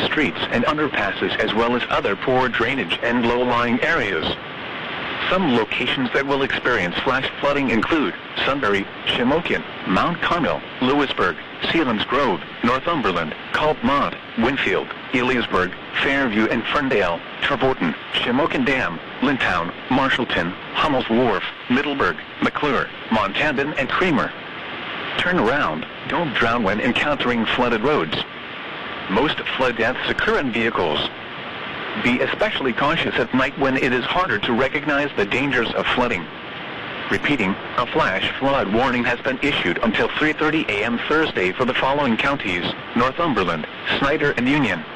streets and underpasses as well as other poor drainage and low-lying areas. Some locations that will experience flash flooding include Sunbury, Shamokin, Mount Carmel, Lewisburg, Selinsgrove, Northumberland, Coltmont, Winfield, Eliasburg, Fairview and Ferndale, Trevorton, Shamokin Dam, Lintown, Marshallton, Hummel's Wharf, Middleburg, McClure, Montalban and Creamer. Turn around, don't drown when encountering flooded roads. Most flood deaths occur in vehicles. Be especially cautious at night when it is harder to recognize the dangers of flooding. Repeating, a flash flood warning has been issued until 3:30 a.m. Thursday for the following counties: Northumberland, Snyder and Union.